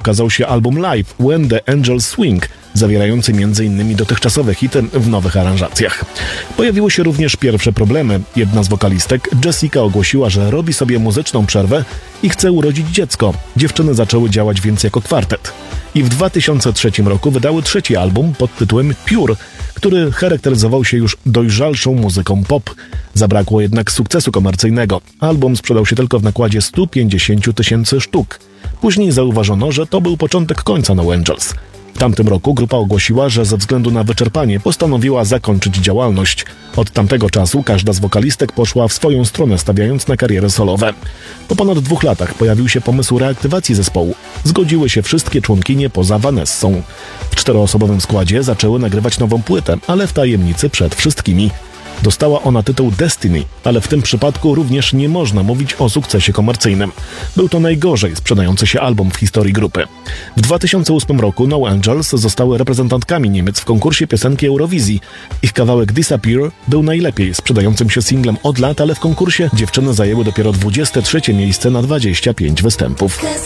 ukazał się album live When the Angels Swing, zawierający m.in. dotychczasowe hity w nowych aranżacjach. Pojawiły się również pierwsze problemy. Jedna z wokalistek, Jessica, ogłosiła, że robi sobie muzyczną przerwę i chce urodzić dziecko. Dziewczyny zaczęły działać więc jako kwartet. I w 2003 roku wydały trzeci album pod tytułem Pure, który charakteryzował się już dojrzalszą muzyką pop. Zabrakło jednak sukcesu komercyjnego. Album sprzedał się tylko w nakładzie 150 000 sztuk. Później zauważono, że to był początek końca No Angels. W tamtym roku grupa ogłosiła, że ze względu na wyczerpanie postanowiła zakończyć działalność. Od tamtego czasu każda z wokalistek poszła w swoją stronę, stawiając na kariery solowe. Po ponad 2 latach pojawił się pomysł reaktywacji zespołu. Zgodziły się wszystkie członkinie poza Vanessą. W 4-osobowym składzie zaczęły nagrywać nową płytę, ale w tajemnicy przed wszystkimi. Dostała ona tytuł Destiny, ale w tym przypadku również nie można mówić o sukcesie komercyjnym. Był to najgorzej sprzedający się album w historii grupy. W 2008 roku No Angels zostały reprezentantkami Niemiec w konkursie piosenki Eurowizji. Ich kawałek Disappear był najlepiej sprzedającym się singlem od lat, ale w konkursie dziewczyny zajęły dopiero 23 miejsce na 25 występów.